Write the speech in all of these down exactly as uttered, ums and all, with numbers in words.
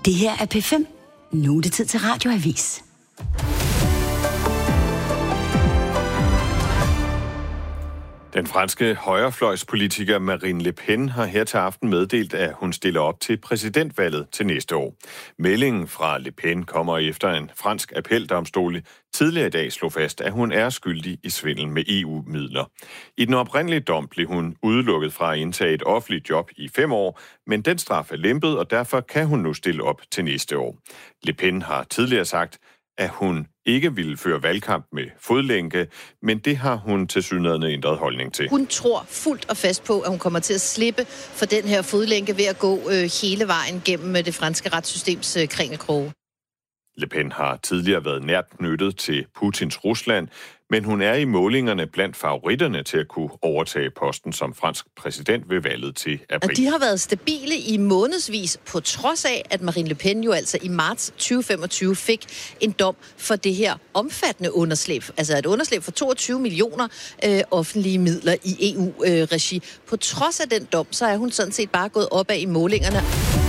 Det her er P fem. Nu er det tid til Radioavis. Den franske højrefløjspolitiker Marine Le Pen har her til aften meddelt, at hun stiller op til præsidentvalget til næste år. Meldingen fra Le Pen kommer efter en fransk appeldomstol tidligere i dag slog fast, at hun er skyldig i svindel med E U-midler. I den oprindelige dom blev hun udelukket fra at indtage et offentligt job i fem år, men den straf er lempet, og derfor kan hun nu stille op til næste år. Le Pen har tidligere sagt, at hun ikke ville føre valgkamp med fodlænke, men det har hun tilsyneladende ændret holdning til. Hun tror fuldt og fast på, at hun kommer til at slippe for den her fodlænke ved at gå øh, hele vejen gennem det franske retssystems øh, kringelkroge. Le Pen har tidligere været nært knyttet til Putins Rusland, men hun er i målingerne blandt favoritterne til at kunne overtage posten som fransk præsident ved valget til april. Og de har været stabile i månedsvis, på trods af, at Marine Le Pen jo altså i marts tyve femogtyve fik en dom for det her omfattende underslæb. Altså et underslæb for toogtyve millioner øh, offentlige midler i E U-regi. Øh, på trods af den dom, så er hun sådan set bare gået opad i målingerne.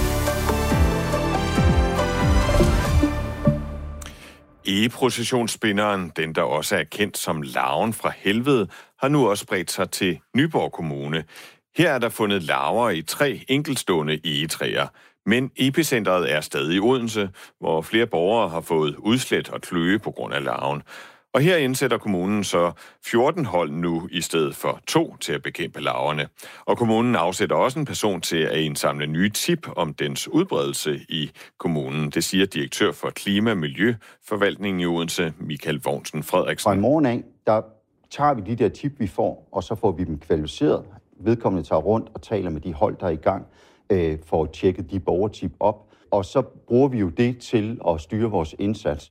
E-processionsspinderen, den der også er kendt som larven fra helvede, har nu også spredt sig til Nyborg Kommune. Her er der fundet larver i tre enkeltstående egetræer, men epicentret er stadig i Odense, hvor flere borgere har fået udslæt og kløe på grund af larven. Og her indsætter kommunen så fjorten hold nu i stedet for to til at bekæmpe larverne. Og kommunen afsætter også en person til at indsamle nye tip om dens udbredelse i kommunen. Det siger direktør for Klima- og Miljøforvaltningen i Odense, Michael Vognsen Frederiksen. Fra i morgen af, der tager vi de der tip, vi får, og så får vi dem kvalificeret. Vedkommende tager rundt og taler med de hold, der er i gang, øh, for at tjekke de borgertip op. Og så bruger vi jo det til at styre vores indsats.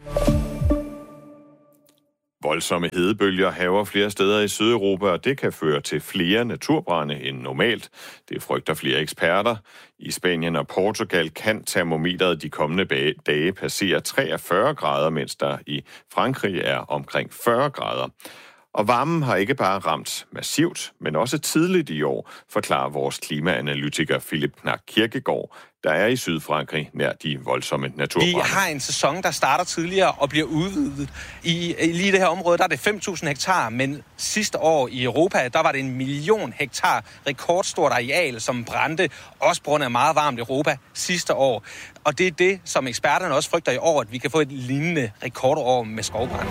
Voldsomme hedebølger hærger flere steder i Sydeuropa, og det kan føre til flere naturbrande end normalt. Det frygter flere eksperter. I Spanien og Portugal kan termometeret de kommende dage passere treogfyrre grader, mens der i Frankrig er omkring fyrre grader. Og varmen har ikke bare ramt massivt, men også tidligt i år, forklarer vores klimaanalytiker Philip Knack Kirkegaard, der er i Sydfrankrig nær de voldsomme naturbrande. Vi har en sæson, der starter tidligere og bliver udvidet. I, i lige det her område, der er det fem tusind hektar, men sidste år i Europa, der var det en million hektar, rekordstort areal, som brændte, også på grund af meget varmt Europa sidste år. Og det er det, som eksperterne også frygter i år, at vi kan få et lignende rekordår med skovbrand.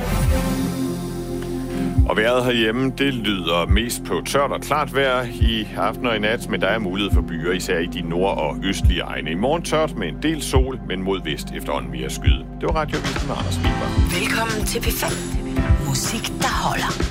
Og vejret herhjemme, det lyder mest på tørt og klart vejr i aften og i nat, men der er mulighed for byer, især i de nord- og østlige egne. I morgen tørt med en del sol, men mod vest efterhånden mere skyde. Det var Radioavisen med Anders Weber. Velkommen til P fem. Musik, der holder.